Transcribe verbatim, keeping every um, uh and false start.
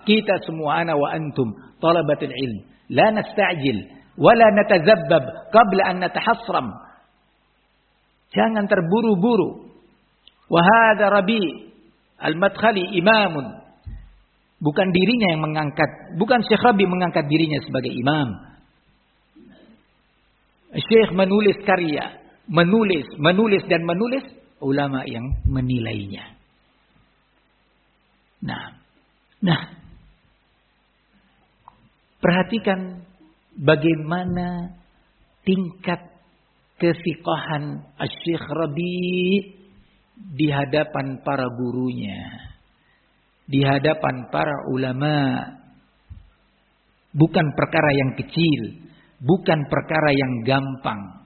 kita semua, ana wa antum talabatul ilm, la nasta'jil wa la natazabbab qabla an natahassram. Jangan terburu-buru. Wa hadha Rabi' al-Madkhali imamun. Bukan dirinya yang mengangkat, bukan Syekh Rabi mengangkat dirinya sebagai imam. Syekh menulis karya, menulis, menulis dan menulis, ulama yang menilainya. Nah, nah, perhatikan bagaimana tingkat kesiqahan Syekh Rabi di hadapan para gurunya, di hadapan para ulama. Bukan perkara yang kecil, bukan perkara yang gampang.